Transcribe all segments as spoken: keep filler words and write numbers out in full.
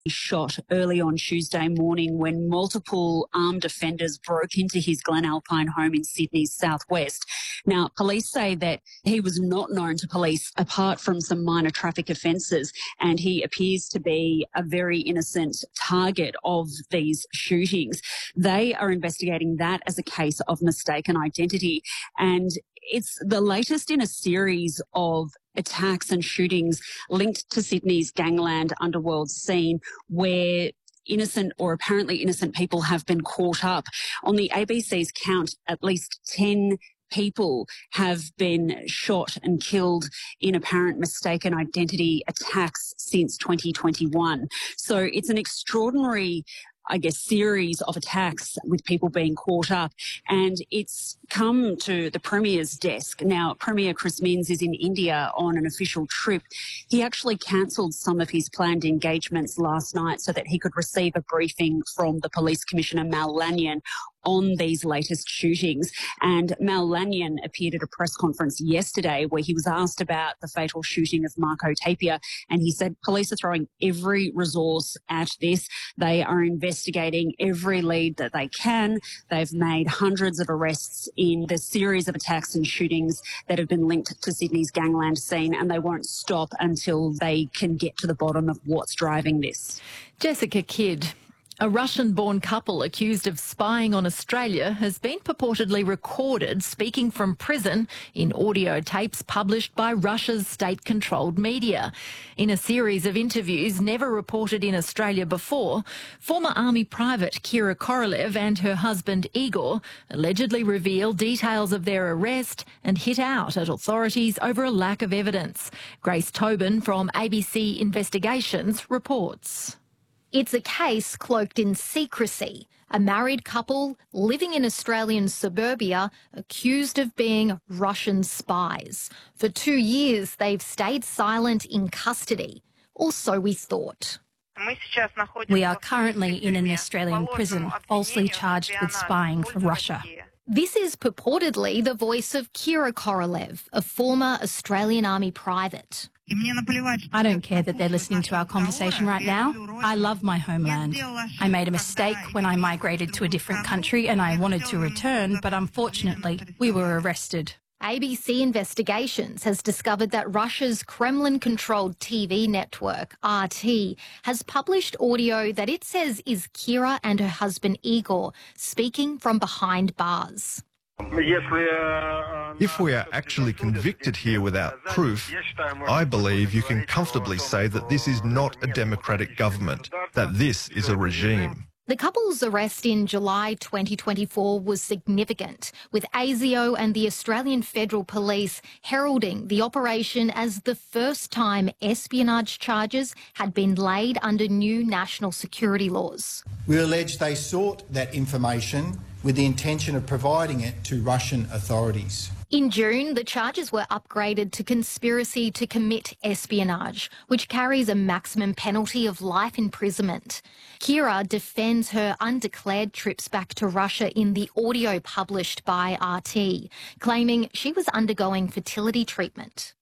shot early on Tuesday morning when multiple armed offenders broke into his Glen Alpine home in Sydney's southwest. Now, police say that he was not known to police apart from some minor traffic offences, and he appears to be a very innocent target of these shootings. They are investigating that as a case of mistaken identity, and it's the latest in a series of attacks and shootings linked to Sydney's gangland underworld scene where innocent or apparently innocent people have been caught up. On the A B C's count, at least ten people have been shot and killed in apparent mistaken identity attacks since twenty twenty-one. So it's an extraordinary, I guess, series of attacks with people being caught up, and it's come to the Premier's desk. Now, Premier Chris Minns is in India on an official trip. He actually cancelled some of his planned engagements last night so that he could receive a briefing from the Police Commissioner Mal Lanyan on these latest shootings. And Mal Lanyan appeared at a press conference yesterday where he was asked about the fatal shooting of Marco Tapia, and he said police are throwing every resource at this. They are investigating every lead that they can. They've made hundreds of arrests in the series of attacks and shootings that have been linked to Sydney's gangland scene, and they won't stop until they can get to the bottom of what's driving this. Jessica Kidd. A Russian-born couple accused of spying on Australia has been purportedly recorded speaking from prison in audio tapes published by Russia's state-controlled media. In a series of interviews never reported in Australia before, former Army Private Kira Korolev and her husband Igor allegedly revealed details of their arrest and hit out at authorities over a lack of evidence. Grace Tobin from A B C Investigations reports. It's a case cloaked in secrecy. A married couple living in Australian suburbia accused of being Russian spies. For two years, they've stayed silent in custody. Or so we thought. We are currently in an Australian prison, falsely charged with spying for Russia. This is purportedly the voice of Kira Korolev, a former Australian Army private. I don't care that they're listening to our conversation right now. I love my homeland. I made a mistake when I migrated to a different country and I wanted to return, but unfortunately, we were arrested. A B C Investigations has discovered that Russia's Kremlin-controlled T V network, R T, has published audio that it says is Kira and her husband Igor speaking from behind bars. If we are actually convicted here without proof, I believe you can comfortably say that this is not a democratic government, that this is a regime. The couple's arrest in July twenty twenty-four was significant, with ASIO and the Australian Federal Police heralding the operation as the first time espionage charges had been laid under new national security laws. We allege they sought that information with the intention of providing it to Russian authorities. In June, the charges were upgraded to conspiracy to commit espionage, which carries a maximum penalty of life imprisonment. Kira defends her undeclared trips back to Russia in the audio published by R T, claiming she was undergoing fertility treatment.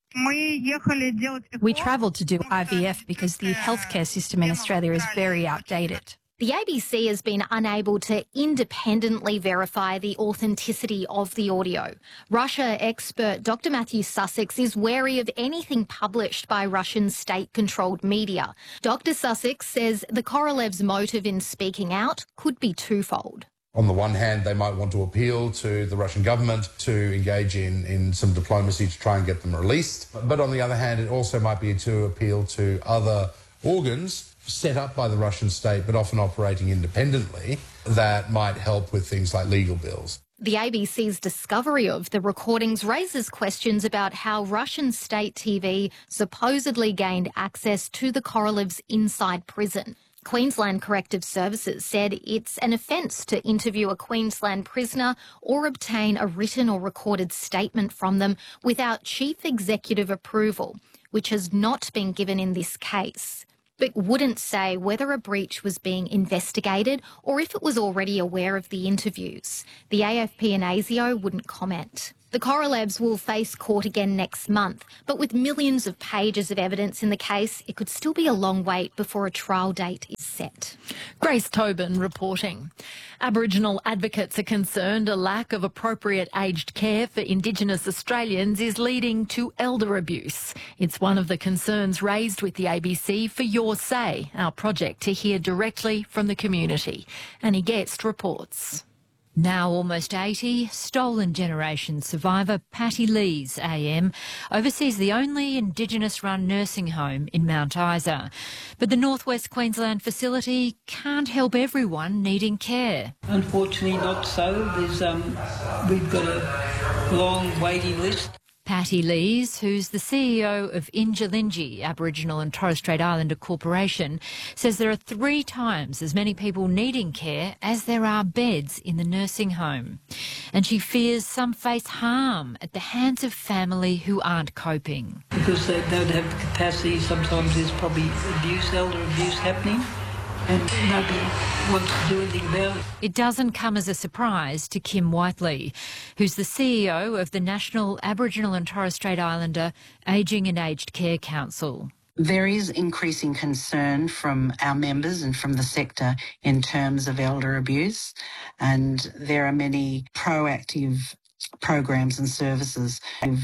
We travelled to do I V F because the healthcare system in Australia is very outdated. The A B C has been unable to independently verify the authenticity of the audio. Russia expert Doctor Matthew Sussex is wary of anything published by Russian state-controlled media. Doctor Sussex says the Korolevs' motive in speaking out could be twofold. On the one hand, they might want to appeal to the Russian government to engage in, in some diplomacy to try and get them released. But on the other hand, it also might be to appeal to other organs set up by the Russian state but often operating independently that might help with things like legal bills. The A B C's discovery of the recordings raises questions about how Russian state T V supposedly gained access to the Korolevs inside prison. Queensland Corrective Services said it's an offence to interview a Queensland prisoner or obtain a written or recorded statement from them without chief executive approval, which has not been given in this case, but wouldn't say whether a breach was being investigated or if it was already aware of the interviews. The A F P and ASIO wouldn't comment. The Korolevs will face court again next month, but with millions of pages of evidence in the case, it could still be a long wait before a trial date is set. Grace Tobin reporting. Aboriginal advocates are concerned a lack of appropriate aged care for Indigenous Australians is leading to elder abuse. It's one of the concerns raised with the A B C for Your Say, our project to hear directly from the community. Annie Guest reports. Now almost eighty, stolen generation survivor Patty Lees, A M, oversees the only Indigenous-run nursing home in Mount Isa. But the North West Queensland facility can't help everyone needing care. Unfortunately not so. There's, um, we've got a long waiting list. Patty Lees, who's the C E O of Injalinji Aboriginal and Torres Strait Islander Corporation, says there are three times as many people needing care as there are beds in the nursing home. And she fears some face harm at the hands of family who aren't coping. Because they don't have the capacity, sometimes there's probably abuse, elder abuse happening, and nobody wants to do anything about it. It doesn't come as a surprise to Kim Whiteley, who's the C E O of the National Aboriginal and Torres Strait Islander Ageing and Aged Care Council. There is increasing concern from our members and from the sector in terms of elder abuse, and there are many proactive programs and services,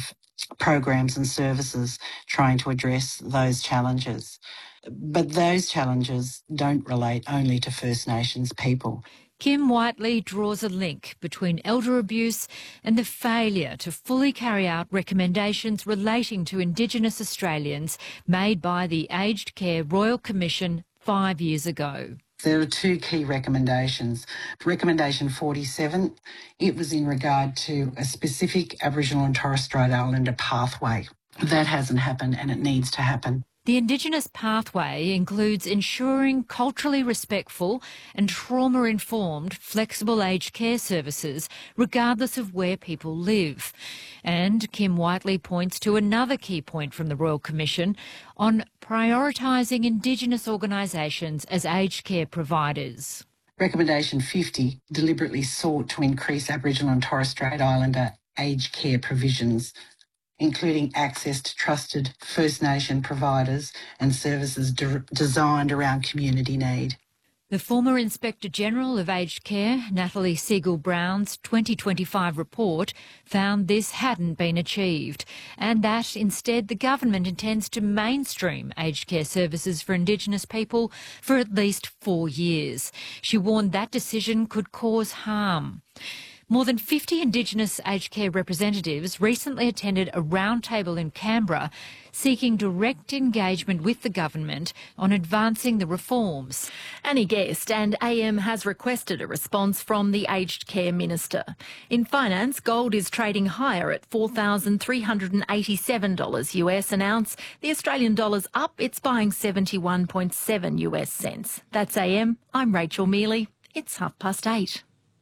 programs and services trying to address those challenges. But those challenges don't relate only to First Nations people. Kim Whiteley draws a link between elder abuse and the failure to fully carry out recommendations relating to Indigenous Australians made by the Aged Care Royal Commission five years ago. There are two key recommendations. Recommendation forty-seven, it was in regard to a specific Aboriginal and Torres Strait Islander pathway. That hasn't happened and it needs to happen. The Indigenous pathway includes ensuring culturally respectful and trauma-informed flexible aged care services regardless of where people live. And Kim Whiteley points to another key point from the Royal Commission on prioritising Indigenous organisations as aged care providers. Recommendation fifty deliberately sought to increase Aboriginal and Torres Strait Islander aged care provisions, including access to trusted First Nation providers and services de- designed around community need. The former Inspector General of Aged Care, Natalie Siegel-Brown's twenty twenty-five report found this hadn't been achieved, and that instead the government intends to mainstream aged care services for Indigenous people for at least four years. She warned that decision could cause harm. More than fifty Indigenous aged care representatives recently attended a roundtable in Canberra seeking direct engagement with the government on advancing the reforms. Annie Guest, and A M has requested a response from the Aged Care Minister. In finance, gold is trading higher at four thousand three hundred eighty-seven dollars U S an ounce. The Australian dollar's up, it's buying seventy-one point seven U S cents. That's A M. I'm Rachel Mealy. It's half past eight.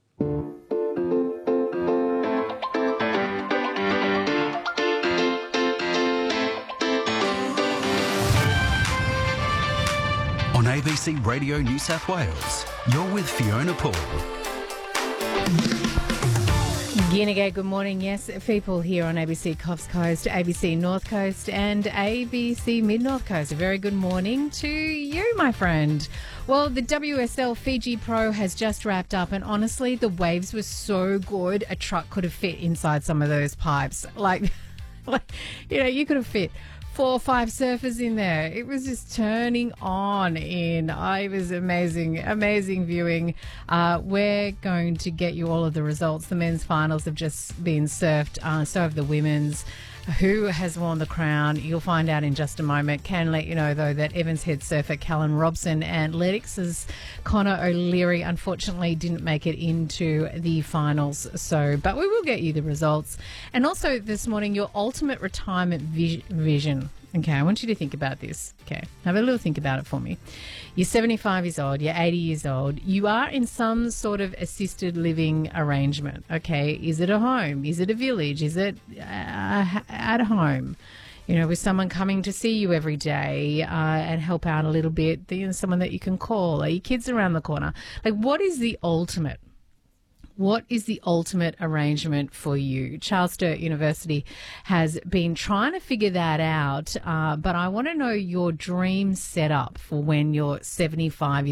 On A B C Radio New South Wales, you're with Fiona Paul. Ginniga, good morning. Yes, people here on A B C Coffs Coast, A B C North Coast and A B C Mid-North Coast. A very good morning to you, my friend. Well, the W S L Fiji Pro has just wrapped up, and honestly, the waves were so good, a truck could have fit inside some of those pipes. Like, like you know, you could have fit four or five surfers in there. It was just turning on in. Oh, it was amazing, amazing viewing. Uh, we're going to get you all of the results. The men's finals have just been surfed, uh, so have the women's. Who has won the crown? You'll find out in just a moment. Can let you know, though, that Evans head surfer Callan Robson and Lennox's Connor O'Leary unfortunately didn't make it into the finals. So, but we will get you the results. And also this morning, your ultimate retirement vis- vision. Okay, I want you to think about this. Okay, have a little think about it for me. You're seventy-five years old, you're eighty years old, you are in some sort of assisted living arrangement. Okay, is it a home? Is it a village? Is it uh, at home? You know, with someone coming to see you every day uh, and help out a little bit, you know, someone that you can call. Are your kids around the corner? Like, what is the ultimate? What is the ultimate arrangement for you? Charles Sturt University has been trying to figure that out, uh, but I want to know your dream setup for when you're seventy-five years